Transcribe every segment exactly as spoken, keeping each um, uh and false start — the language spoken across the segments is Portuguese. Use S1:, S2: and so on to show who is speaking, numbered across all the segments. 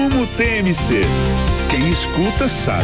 S1: Como T M C. Quem escuta sabe.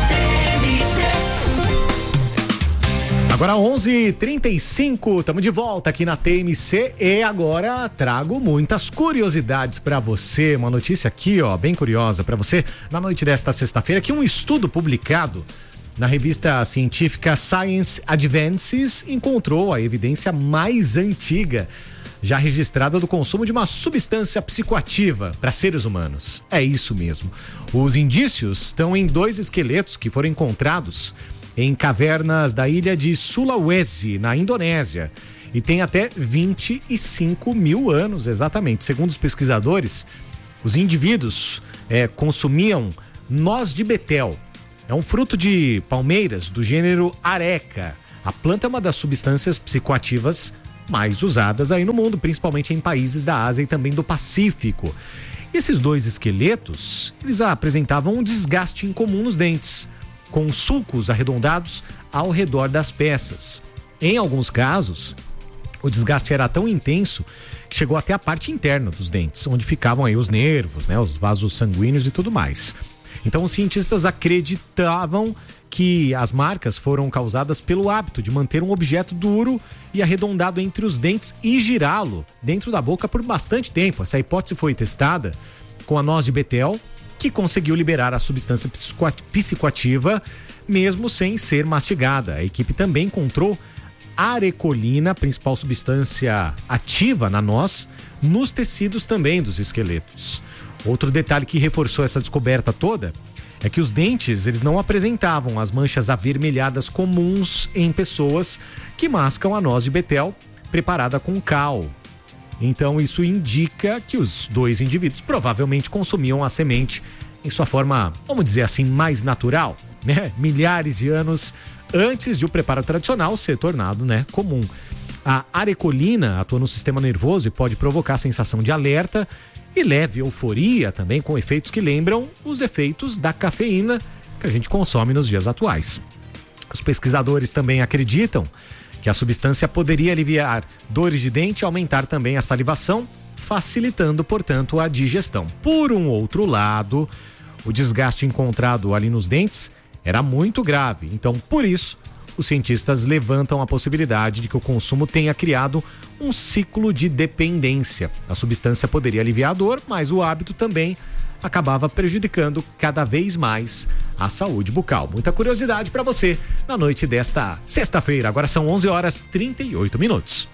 S2: Agora onze e trinta e cinco, estamos de volta aqui na T M C e agora trago muitas curiosidades para você. Uma notícia aqui, ó, bem curiosa para você. Na noite desta sexta-feira, que um estudo publicado na revista científica Science Advances encontrou a evidência mais antiga já registrada do consumo de uma substância psicoativa para seres humanos. É isso mesmo. Os indícios estão em dois esqueletos que foram encontrados em cavernas da ilha de Sulawesi, na Indonésia, e tem até vinte e cinco mil anos, exatamente. Segundo os pesquisadores, os indivíduos é, consumiam noz de betel. É um fruto de palmeiras do gênero Areca. A planta é uma das substâncias psicoativas mais usadas aí no mundo, principalmente em países da Ásia e também do Pacífico. E esses dois esqueletos, eles apresentavam um desgaste incomum nos dentes, com sulcos arredondados ao redor das peças. Em alguns casos, o desgaste era tão intenso que chegou até a parte interna dos dentes, onde ficavam aí os nervos, né, os vasos sanguíneos e tudo mais. Então, os cientistas acreditavam que as marcas foram causadas pelo hábito de manter um objeto duro e arredondado entre os dentes e girá-lo dentro da boca por bastante tempo. Essa hipótese foi testada com a noz de betel, que conseguiu liberar a substância psicoativa mesmo sem ser mastigada. A equipe também encontrou arecolina, principal substância ativa na noz, nos tecidos também dos esqueletos. Outro detalhe que reforçou essa descoberta toda é que os dentes, eles não apresentavam as manchas avermelhadas comuns em pessoas que mascam a noz de betel preparada com cal. Então isso indica que os dois indivíduos provavelmente consumiam a semente em sua forma, vamos dizer assim, mais natural, né? Milhares de anos antes de o preparo tradicional ser tornado, né, comum. A arecolina atua no sistema nervoso e pode provocar a sensação de alerta e leve euforia também, com efeitos que lembram os efeitos da cafeína que a gente consome nos dias atuais. Os pesquisadores também acreditam que a substância poderia aliviar dores de dente e aumentar também a salivação, facilitando, portanto, a digestão. Por um outro lado, o desgaste encontrado ali nos dentes era muito grave. Então, por isso, os cientistas levantam a possibilidade de que o consumo tenha criado um ciclo de dependência. A substância poderia aliviar a dor, mas o hábito também acabava prejudicando cada vez mais a saúde bucal. Muita curiosidade para você na noite desta sexta-feira. Agora são onze horas e trinta e oito minutos.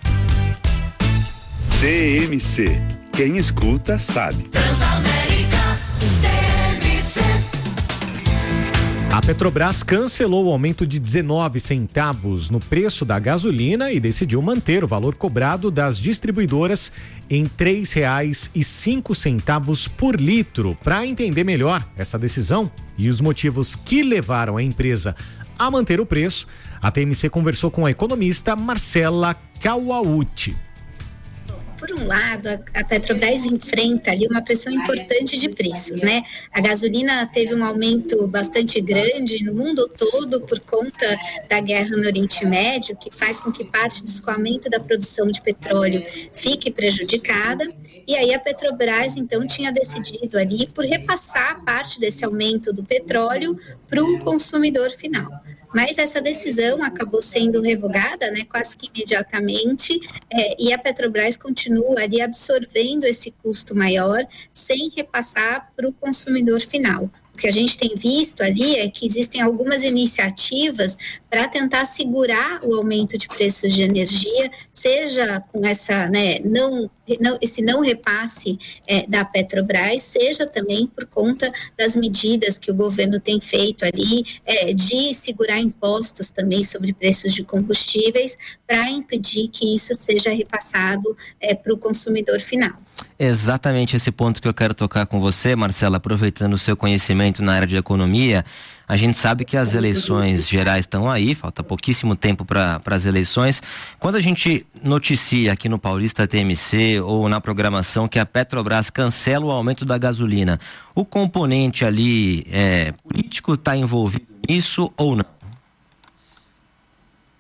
S1: T M C. Quem escuta sabe.
S2: A Petrobras cancelou o aumento de dezenove centavos no preço da gasolina e decidiu manter o valor cobrado das distribuidoras em três reais e cinco centavos por litro. Para entender melhor essa decisão e os motivos que levaram a empresa a manter o preço, a T M C conversou com a economista Marcela Kawauchi.
S3: Por um lado, a Petrobras enfrenta ali uma pressão importante de preços, né? A gasolina teve um aumento bastante grande no mundo todo por conta da guerra no Oriente Médio, que faz com que parte do escoamento da produção de petróleo fique prejudicada. E aí a Petrobras, então, tinha decidido ali por repassar parte desse aumento do petróleo para o consumidor final. Mas essa decisão acabou sendo revogada, né, quase que imediatamente, é, e a Petrobras continua ali absorvendo esse custo maior sem repassar para o consumidor final. O que a gente tem visto ali é que existem algumas iniciativas para tentar segurar o aumento de preços de energia, seja com essa, né, não, não, esse não repasse é, da Petrobras, seja também por conta das medidas que o governo tem feito ali, é, de segurar impostos também sobre preços de combustíveis, para impedir que isso seja repassado é, para o consumidor final.
S4: Exatamente esse ponto que eu quero tocar com você, Marcela, aproveitando o seu conhecimento na área de economia. A gente sabe que as eleições gerais estão aí, falta pouquíssimo tempo para as eleições. Quando a gente noticia aqui no Paulista T M C ou na programação que a Petrobras cancela o aumento da gasolina, o componente ali é, político está envolvido nisso ou não?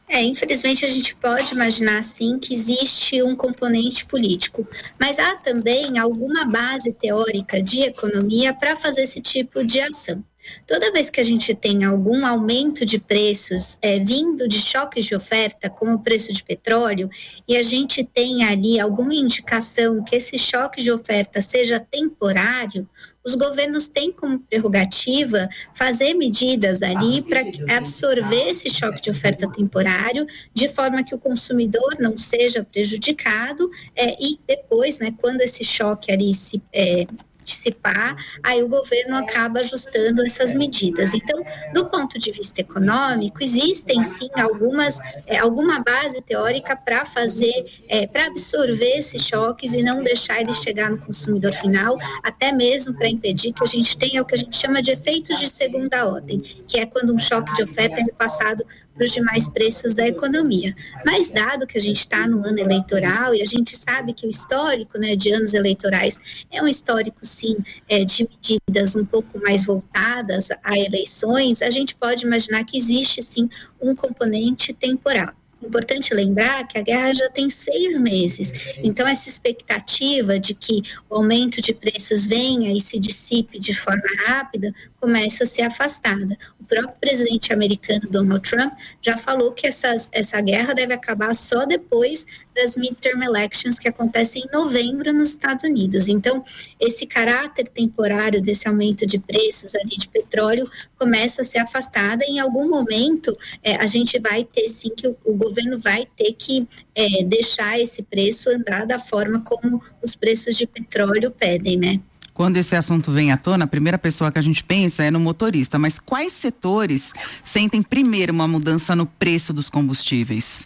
S3: É, infelizmente a gente pode imaginar sim que existe um componente político, mas há também alguma base teórica de economia para fazer esse tipo de ação. Toda vez que a gente tem algum aumento de preços é, vindo de choques de oferta, como o preço de petróleo, e a gente tem ali alguma indicação que esse choque de oferta seja temporário, os governos têm como prerrogativa fazer medidas ali para absorver esse choque de oferta temporário, de forma que o consumidor não seja prejudicado, é, e depois, né, quando esse choque ali se... É, dissipar, aí o governo acaba ajustando essas medidas. Então, do ponto de vista econômico, existem sim algumas, é, alguma base teórica para fazer, é, para absorver esses choques e não deixar ele chegar no consumidor final, até mesmo para impedir que a gente tenha o que a gente chama de efeitos de segunda ordem, que é quando um choque de oferta é repassado para os demais preços da economia. Mas dado que a gente está no ano eleitoral e a gente sabe que o histórico, né, de anos eleitorais é um histórico, sim, é, de medidas um pouco mais voltadas a eleições, a gente pode imaginar que existe, sim, um componente temporal. Importante lembrar que a guerra já tem seis meses, então essa expectativa de que o aumento de preços venha e se dissipe de forma rápida começa a ser afastada. O próprio presidente americano Donald Trump já falou que essas, essa guerra deve acabar só depois das midterm elections que acontecem em novembro nos Estados Unidos. Então, esse caráter temporário desse aumento de preços ali de petróleo começa a ser afastada e em algum momento é, a gente vai ter sim que o, o governo vai ter que é, deixar esse preço andar da forma como os preços de petróleo pedem, né?
S5: Quando esse assunto vem à tona, a primeira pessoa que a gente pensa é no motorista, mas quais setores sentem primeiro uma mudança no preço dos combustíveis?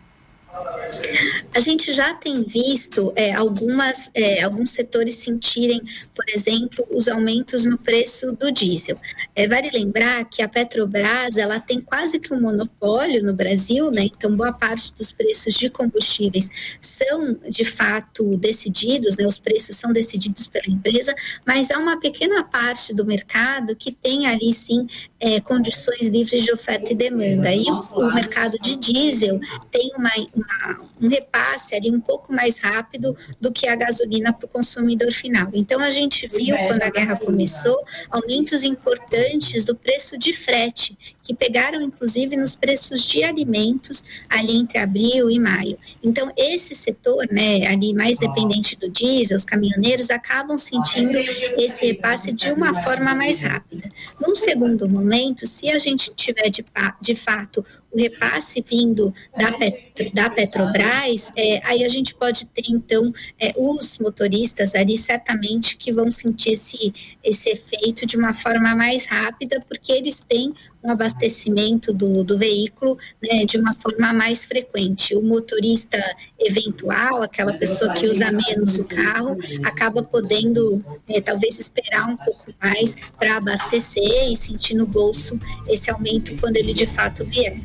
S3: A gente já tem visto é, algumas, é, alguns setores sentirem, por exemplo, os aumentos no preço do diesel. É, vale lembrar que a Petrobras ela tem quase que um monopólio no Brasil, né? Então boa parte dos preços de combustíveis são de fato decididos, né? Os preços são decididos pela empresa, mas há uma pequena parte do mercado que tem ali sim é, condições livres de oferta e demanda. E o, o mercado de diesel tem uma, uma um repasse ali um pouco mais rápido do que a gasolina para o consumidor final. Então, a gente viu, quando a guerra começou, aumentos importantes do preço de frete, que pegaram, inclusive, nos preços de alimentos ali entre abril e maio. Então, esse setor, né, ali mais dependente do diesel, os caminhoneiros acabam sentindo esse repasse de uma forma mais rápida. Num segundo momento, se a gente tiver de, de fato o repasse vindo da, Petro, da Petrobras, é, aí a gente pode ter, então, é, os motoristas ali certamente que vão sentir esse, esse efeito de uma forma mais rápida, porque eles têm um abastecimento do, do veículo, né, de uma forma mais frequente. O motorista eventual, aquela pessoa que usa menos o carro, acaba podendo é, talvez esperar um pouco mais para abastecer e sentir no bolso esse aumento quando ele de fato vier.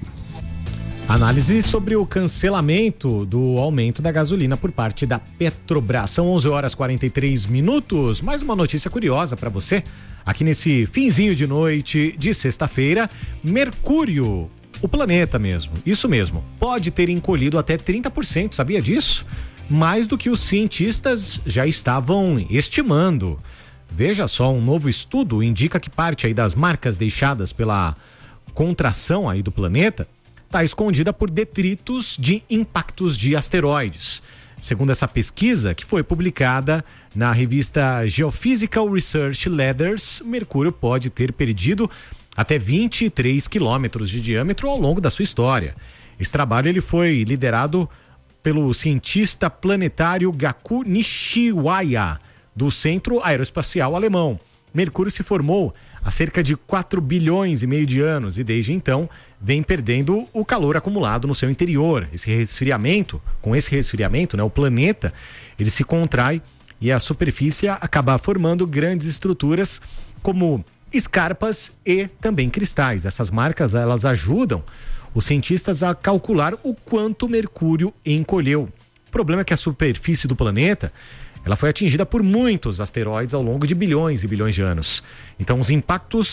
S2: Análise sobre o cancelamento do aumento da gasolina por parte da Petrobras. São onze horas e quarenta e três minutos. Mais uma notícia curiosa para você. Aqui nesse finzinho de noite de sexta-feira, Mercúrio, o planeta mesmo, isso mesmo, pode ter encolhido até trinta por cento, sabia disso? Mais do que os cientistas já estavam estimando. Veja só, um novo estudo indica que parte aí das marcas deixadas pela contração aí do planeta está escondida por detritos de impactos de asteroides. Segundo essa pesquisa, que foi publicada na revista Geophysical Research Letters, Mercúrio pode ter perdido até vinte e três quilômetros de diâmetro ao longo da sua história. Esse trabalho ele foi liderado pelo cientista planetário Gaku Nishiwaya, do Centro Aeroespacial Alemão. Mercúrio se formou há cerca de quatro bilhões e meio de anos e desde então vem perdendo o calor acumulado no seu interior. Esse resfriamento, com esse resfriamento, né, o planeta, ele se contrai e a superfície acaba formando grandes estruturas como escarpas e também cristais. Essas marcas, elas ajudam os cientistas a calcular o quanto Mercúrio encolheu. O problema é que a superfície do planeta ela foi atingida por muitos asteroides ao longo de bilhões e bilhões de anos. Então, os impactos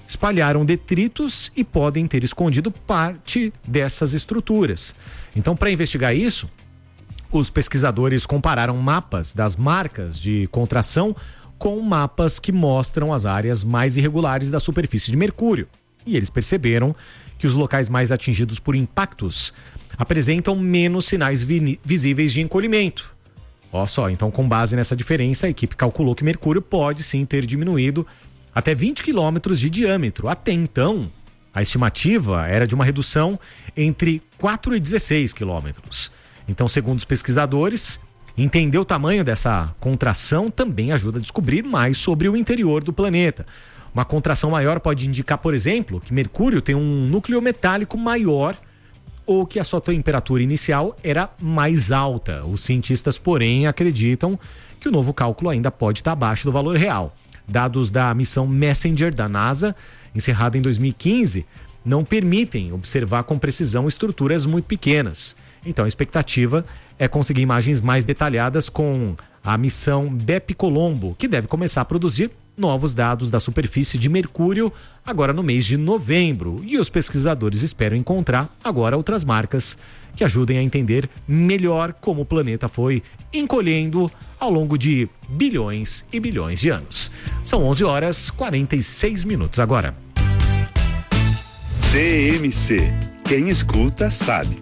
S2: espalharam detritos e podem ter escondido parte dessas estruturas. Então, para investigar isso, os pesquisadores compararam mapas das marcas de contração com mapas que mostram as áreas mais irregulares da superfície de Mercúrio. E eles perceberam que os locais mais atingidos por impactos apresentam menos sinais vi- visíveis de encolhimento. Olha só, então com base nessa diferença, a equipe calculou que Mercúrio pode sim ter diminuído até vinte quilômetros de diâmetro. Até então, a estimativa era de uma redução entre quatro e dezesseis quilômetros. Então, segundo os pesquisadores, entender o tamanho dessa contração também ajuda a descobrir mais sobre o interior do planeta. Uma contração maior pode indicar, por exemplo, que Mercúrio tem um núcleo metálico maior ou que a sua temperatura inicial era mais alta. Os cientistas, porém, acreditam que o novo cálculo ainda pode estar abaixo do valor real. Dados da missão Messenger da NASA, encerrada em dois mil e quinze, não permitem observar com precisão estruturas muito pequenas. Então a expectativa é conseguir imagens mais detalhadas com a missão BepiColombo, que deve começar a produzir novos dados da superfície de Mercúrio agora no mês de novembro. E os pesquisadores esperam encontrar agora outras marcas que ajudem a entender melhor como o planeta foi encolhendo ao longo de bilhões e bilhões de anos. São onze horas e quarenta e seis minutos agora.
S1: T M C. Quem escuta sabe.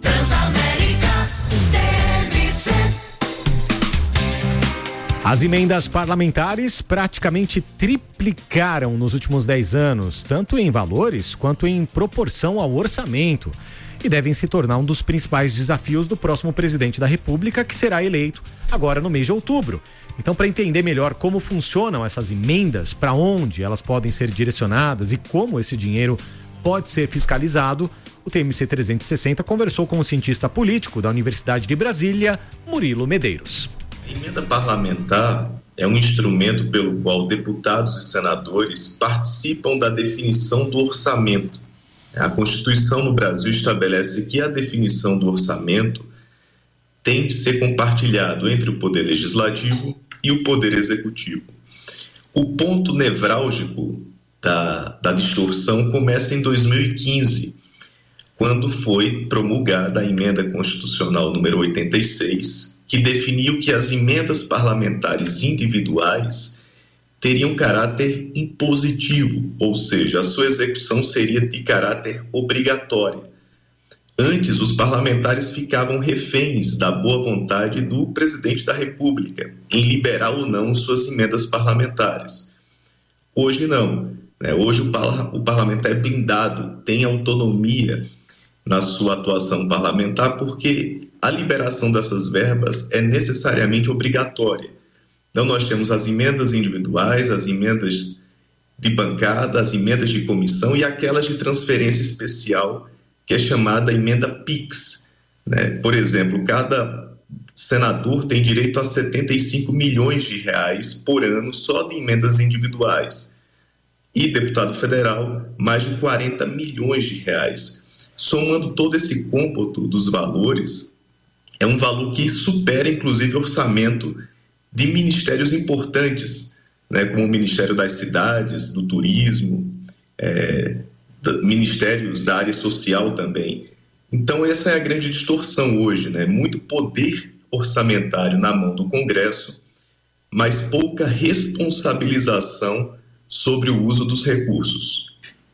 S2: As emendas parlamentares praticamente triplicaram nos últimos dez anos, tanto em valores quanto em proporção ao orçamento, e devem se tornar um dos principais desafios do próximo presidente da República, que será eleito agora no mês de outubro. Então, para entender melhor como funcionam essas emendas, para onde elas podem ser direcionadas e como esse dinheiro pode ser fiscalizado, o T M C trezentos e sessenta conversou com o cientista político da Universidade de Brasília, Murilo Medeiros.
S6: A emenda parlamentar é um instrumento pelo qual deputados e senadores participam da definição do orçamento. A Constituição no Brasil estabelece que a definição do orçamento tem de ser compartilhado entre o Poder Legislativo e o Poder Executivo. O ponto nevrálgico da, da distorção começa em dois mil e quinze, quando foi promulgada a emenda constitucional número oitenta e seis, que definiu que as emendas parlamentares individuais teriam caráter impositivo, ou seja, a sua execução seria de caráter obrigatório. Antes, os parlamentares ficavam reféns da boa vontade do presidente da República em liberar ou não suas emendas parlamentares. Hoje não. Né? Hoje o, parla- o parlamentar é blindado, tem autonomia na sua atuação parlamentar, porque a liberação dessas verbas é necessariamente obrigatória. Então, nós temos as emendas individuais, as emendas de bancada, as emendas de comissão e aquelas de transferência especial, que é chamada emenda PIX. Né? Por exemplo, cada senador tem direito a setenta e cinco milhões de reais por ano só de emendas individuais. E deputado federal, mais de quarenta milhões de reais. Somando todo esse cômputo dos valores, é um valor que supera, inclusive, o orçamento de ministérios importantes, né, como o Ministério das Cidades, do Turismo, é, da, ministérios da área social também. Então, essa é a grande distorção hoje, né? Muito poder orçamentário na mão do Congresso, mas pouca responsabilização sobre o uso dos recursos.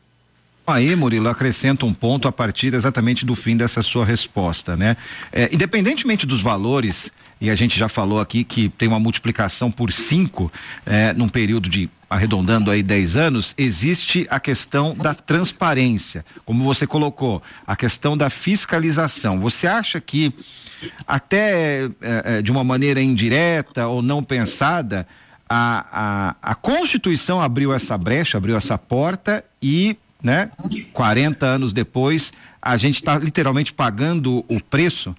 S7: Aí, Murilo, acrescenta um ponto a partir exatamente do fim dessa sua resposta, né? É, independentemente dos valores, e a gente já falou aqui que tem uma multiplicação por cinco, é, num período de, arredondando aí dez anos, existe a questão da transparência, como você colocou, a questão da fiscalização. Você acha que até é, de uma maneira indireta ou não pensada, a, a, a Constituição abriu essa brecha, abriu essa porta e, né, quarenta anos depois, a gente está literalmente pagando o preço?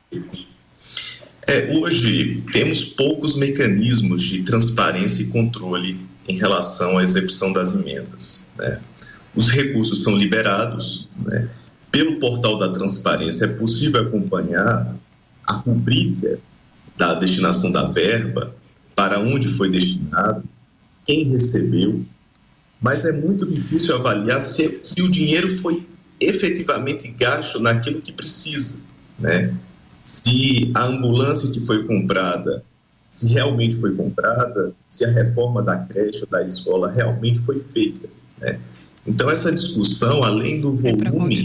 S6: É, hoje temos poucos mecanismos de transparência e controle em relação à execução das emendas, né? Os recursos são liberados, né? Pelo portal da transparência é possível acompanhar a rubrica da destinação da verba, para onde foi destinado, quem recebeu, mas é muito difícil avaliar se, se o dinheiro foi efetivamente gasto naquilo que precisa, né? Se a ambulância que foi comprada, se realmente foi comprada, se a reforma da creche ou da escola realmente foi feita, né? Então, essa discussão, além do volume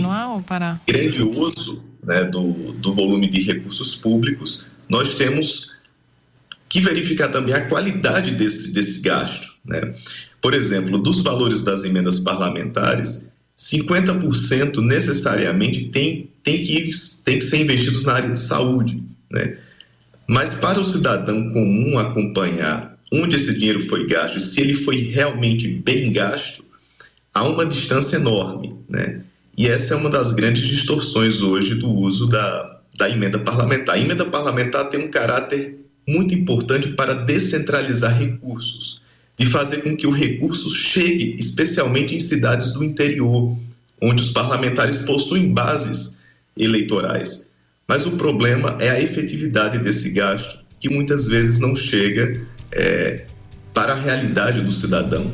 S6: grandioso, né, do, do volume de recursos públicos, nós temos que verificar também a qualidade desse, desse gasto, né? Por exemplo, dos valores das emendas parlamentares, cinquenta por cento necessariamente tem, tem, que, tem que ser investidos na área de saúde, né? Mas para o cidadão comum acompanhar onde esse dinheiro foi gasto e se ele foi realmente bem gasto, há uma distância enorme, né? E essa é uma das grandes distorções hoje do uso da, da emenda parlamentar. A emenda parlamentar tem um caráter muito importante para descentralizar recursos, de fazer com que o recurso chegue especialmente em cidades do interior, onde os parlamentares possuem bases eleitorais. Mas o problema é a efetividade desse gasto, que muitas vezes não chega é, para a realidade do cidadão.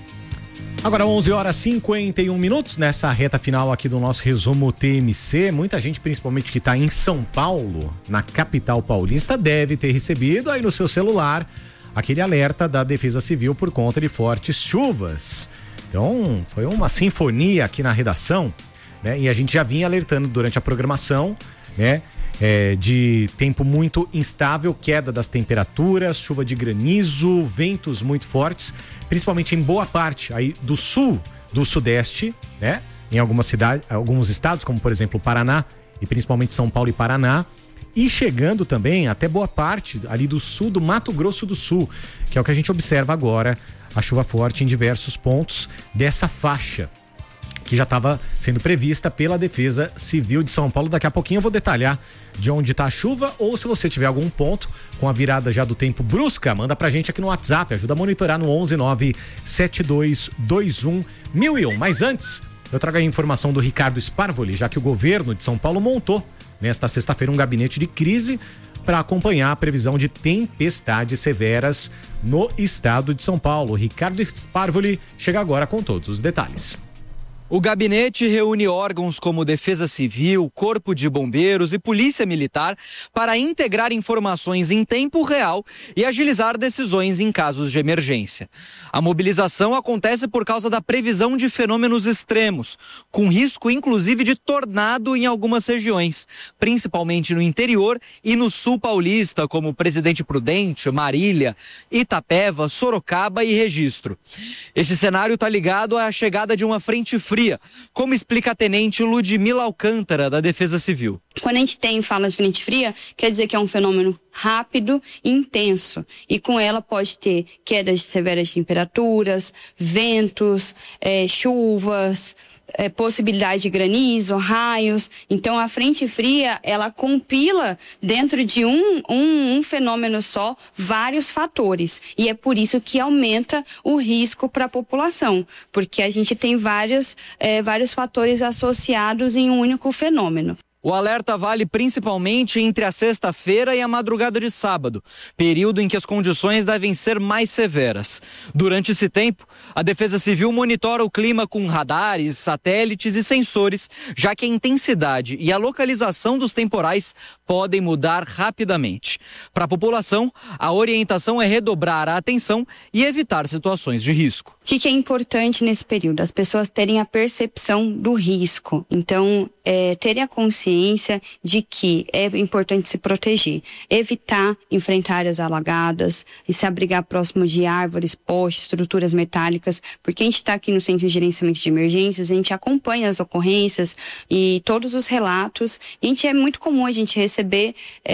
S2: Agora onze horas e cinquenta e um minutos, nessa reta final aqui do nosso resumo T M C. Muita gente, principalmente que está em São Paulo, na capital paulista, deve ter recebido aí no seu celular aquele alerta da Defesa Civil por conta de fortes chuvas. Então, foi uma sinfonia aqui na redação, né? E a gente já vinha alertando durante a programação, né? É, de tempo muito instável, queda das temperaturas, chuva de granizo, ventos muito fortes, principalmente em boa parte aí do sul, do sudeste, né? Em algumas cidades, alguns estados, como por exemplo o Paraná, e principalmente São Paulo e Paraná, e chegando também até boa parte ali do sul do Mato Grosso do Sul, que é o que a gente observa agora, a chuva forte em diversos pontos dessa faixa que já estava sendo prevista pela Defesa Civil de São Paulo. Daqui a pouquinho eu vou detalhar de onde está a chuva, ou se você tiver algum ponto com a virada já do tempo brusca, manda pra gente aqui no WhatsApp, ajuda a monitorar no onze nove sete dois dois um mil e um. Mas antes, eu trago a informação do Ricardo Sparvoli, já que o governo de São Paulo montou nesta sexta-feira um gabinete de crise para acompanhar a previsão de tempestades severas no estado de São Paulo. Ricardo Sparvoli chega agora com todos os detalhes.
S8: O gabinete reúne órgãos como Defesa Civil, Corpo de Bombeiros e Polícia Militar para integrar informações em tempo real e agilizar decisões em casos de emergência. A mobilização acontece por causa da previsão de fenômenos extremos, com risco inclusive de tornado em algumas regiões, principalmente no interior e no sul paulista, como Presidente Prudente, Marília, Itapeva, Sorocaba e Registro. Esse cenário está ligado à chegada de uma frente fria, como explica a tenente Ludmila Alcântara, da Defesa Civil.
S9: Quando a gente tem fala de frente fria, quer dizer que é um fenômeno rápido e intenso. E com ela pode ter quedas de severas temperaturas, ventos, é, chuvas, é, possibilidade de granizo, raios. Então a frente fria, ela compila dentro de um, um, um fenômeno só vários fatores. E é por isso que aumenta o risco para a população, porque a gente tem vários, é, vários fatores associados em um único fenômeno.
S8: O alerta vale principalmente entre a sexta-feira e a madrugada de sábado, período em que as condições devem ser mais severas. Durante esse tempo, a Defesa Civil monitora o clima com radares, satélites e sensores, já que a intensidade e a localização dos temporais podem mudar rapidamente. Para a população, a orientação é redobrar a atenção e evitar situações de risco.
S9: O que, que é importante nesse período? As pessoas terem a percepção do risco. Então, é, terem a consciência de que é importante se proteger, evitar enfrentar áreas alagadas e se abrigar próximo de árvores, postes, estruturas metálicas, porque a gente está aqui no Centro de Gerenciamento de Emergências, a gente acompanha as ocorrências e todos os relatos, e a gente, é muito comum a gente receber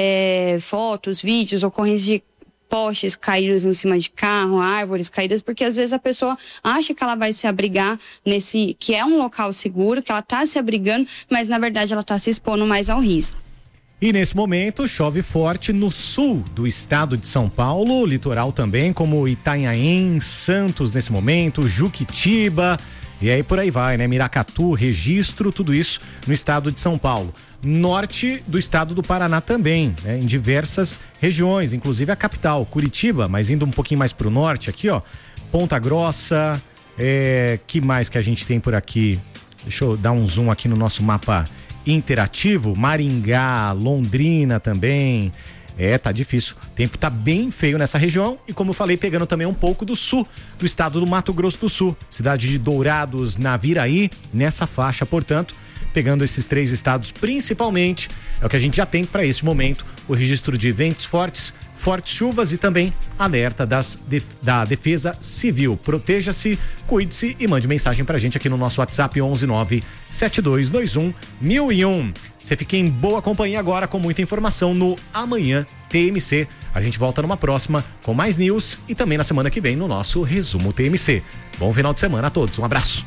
S9: é, fotos, vídeos, ocorrências de postes caídos em cima de carro, árvores caídas, porque às vezes a pessoa acha que ela vai se abrigar nesse, que é um local seguro, que ela está se abrigando, mas na verdade ela está se expondo mais ao risco.
S2: E nesse momento chove forte no sul do estado de São Paulo, litoral também, como Itanhaém, Santos nesse momento, Juquitiba, e aí por aí vai, né? Miracatu, Registro, tudo isso no estado de São Paulo. Norte do estado do Paraná também, né? Em diversas regiões, inclusive a capital, Curitiba, mas indo um pouquinho mais para o norte aqui, ó, Ponta Grossa, É, que mais que a gente tem por aqui? Deixa eu dar um zoom aqui no nosso mapa interativo. Maringá, Londrina também. É, tá difícil. O tempo tá bem feio nessa região e, como eu falei, pegando também um pouco do sul, do estado do Mato Grosso do Sul. Cidade de Dourados, Naviraí, nessa faixa, portanto, pegando esses três estados principalmente, é o que a gente já tem para esse momento, o registro de ventos fortes, fortes chuvas e também alerta das, da Defesa Civil. Proteja-se, cuide-se e mande mensagem pra gente aqui no nosso WhatsApp onze nove sete dois dois um mil e um. Você fica em boa companhia agora com muita informação no Amanhã T M C. A gente volta numa próxima com mais news e também na semana que vem no nosso Resumo T M C. Bom final de semana a todos, um abraço.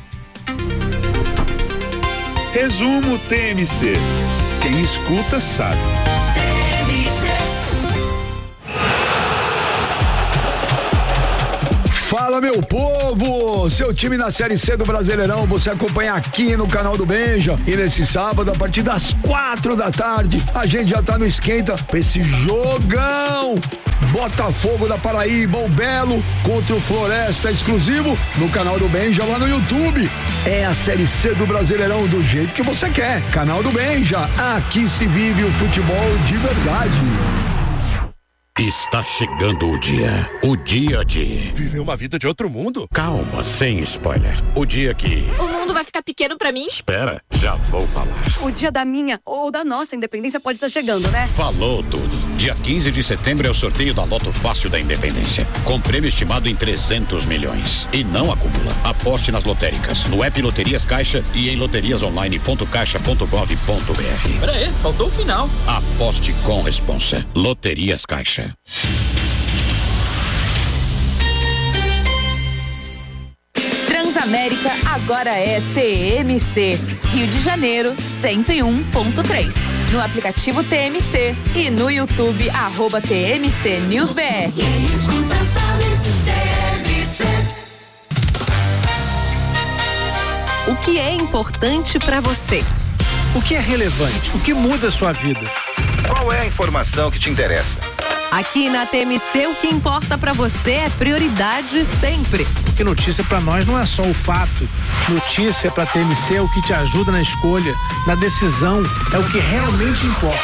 S1: Resumo T M C. Quem escuta sabe.
S10: Fala, meu povo! Seu time na Série C do Brasileirão você acompanha aqui no canal do Benja. E nesse sábado, a partir das quatro da tarde, a gente já tá no esquenta pra esse jogão! Botafogo da Paraíba, o Belo contra o Floresta, exclusivo no canal do Benja lá no YouTube. É a Série C do Brasileirão do jeito que você quer. Canal do Benja, aqui se vive o futebol de verdade.
S11: Está chegando o dia, o dia de...
S12: Viver uma vida de outro mundo?
S11: Calma, sem spoiler. O dia que...
S13: O mundo vai ficar pequeno pra mim?
S11: Espera, já vou falar.
S13: O dia da minha ou da nossa independência pode estar chegando, né?
S11: Falou tudo. Dia quinze de setembro é o sorteio da Loto Fácil da Independência, com prêmio estimado em trezentos milhões. E não acumula. Aposte nas lotéricas, no app Loterias Caixa e em loterias online ponto caixa ponto gov ponto br.
S12: Pera aí, faltou o final.
S11: Aposte com responsa. Loterias Caixa.
S14: Transamérica agora é T M C. Rio de Janeiro, cento e um ponto três. No aplicativo T M C e no YouTube, arroba T M C News B R.
S15: O que é importante para você?
S16: O que é relevante? O que muda a sua vida?
S17: Qual é a informação que te interessa?
S15: Aqui na T M C, o que importa pra você é prioridade sempre.
S16: Porque notícia pra nós não é só o fato. Notícia pra T M C é o que te ajuda na escolha, na decisão, é o que realmente importa.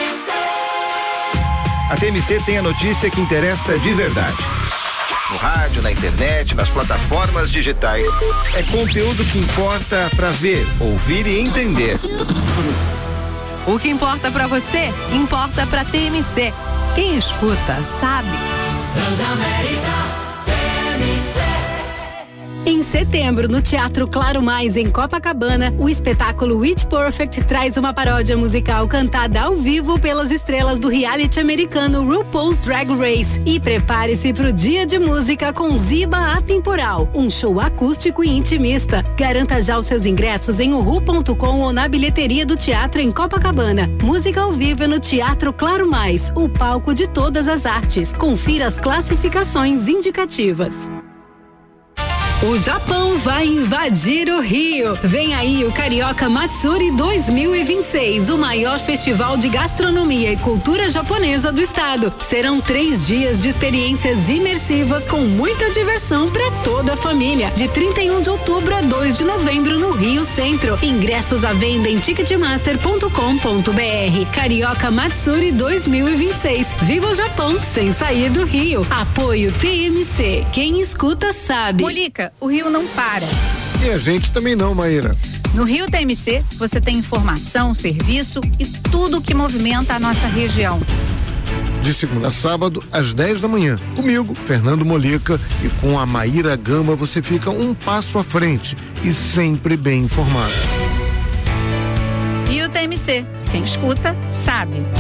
S17: A T M C tem a notícia que interessa de verdade. No rádio, na internet, nas plataformas digitais. É conteúdo que importa pra ver, ouvir e entender.
S15: O que importa pra você, importa pra T M C. Quem escuta, sabe.
S18: Transamérica T M C.
S19: Em setembro, no Teatro Claro Mais, em Copacabana, o espetáculo It Perfect traz uma paródia musical cantada ao vivo pelas estrelas do reality americano RuPaul's Drag Race. E prepare-se pro Dia de Música com Ziba Atemporal, um show acústico e intimista. Garanta já os seus ingressos em uhu ponto com ou na bilheteria do teatro em Copacabana. Música ao vivo no Teatro Claro Mais, o palco de todas as artes. Confira as classificações indicativas. O Japão vai invadir o Rio. Vem aí o Carioca Matsuri dois mil e vinte e seis, o maior festival de gastronomia e cultura japonesa do estado. Serão três dias de experiências imersivas com muita diversão para toda a família. De trinta e um de outubro a dois de novembro no Rio Centro. Ingressos à venda em ticketmaster ponto com ponto br. Carioca Matsuri dois mil e vinte e seis. Viva o Japão sem sair do Rio. Apoio T M C. Quem escuta sabe.
S20: Molica, o Rio não para.
S21: E a gente também não, Maíra.
S20: No Rio T M C, você tem informação, serviço e tudo o que movimenta a nossa região.
S21: De segunda a sábado, às dez da manhã. Comigo, Fernando Molica, e com a Maíra Gama você fica um passo à frente e sempre bem informado.
S20: Rio T M C, quem escuta, sabe.